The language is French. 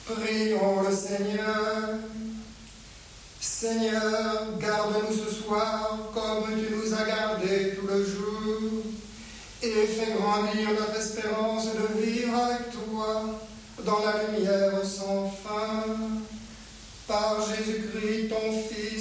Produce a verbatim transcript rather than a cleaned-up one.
Prions le Seigneur. Seigneur, garde-nous ce soir comme tu nous as gardés tout le jour et fais grandir notre espérance de vivre avec toi dans la lumière sans fin. Par Jésus-Christ, ton Fils,